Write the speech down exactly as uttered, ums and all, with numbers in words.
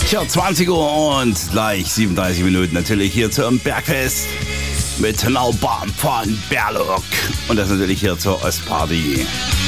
Ja, zwanzig Uhr und gleich siebenunddreißig Minuten natürlich hier zum Bergfest mit Laubahn von Berluk. Und das natürlich hier zur Ostparty.